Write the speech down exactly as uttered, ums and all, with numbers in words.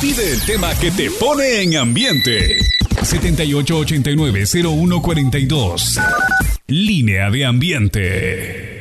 Pide el tema que te pone en ambiente. siete ocho ocho nueve cero uno cuatro dos. Línea de ambiente.